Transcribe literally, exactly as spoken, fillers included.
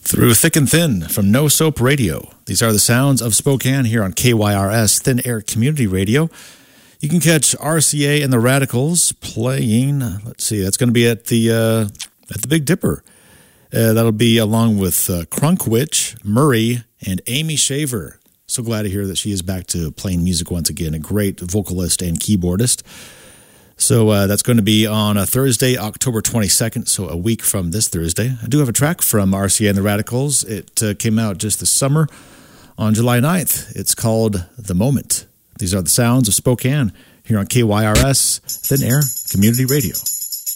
Through thick and thin from No Soap Radio. These are the sounds of Spokane here on K Y R S Thin Air Community Radio. You can catch R C A and the Radicals playing. Let's see, that's going to be at the uh, at the Big Dipper. Uh, that'll be along with uh, Crunkwitch, Murray, and Amy Shaver. So glad to hear that she is back to playing music once again. A great vocalist and keyboardist. So uh, that's going to be on a Thursday, October twenty-second, so a week from this Thursday. I do have a track from R C A and the Radicals. It uh, came out just this summer on July ninth. It's called The Moment. These are the sounds of Spokane here on K Y R S Thin Air Community Radio.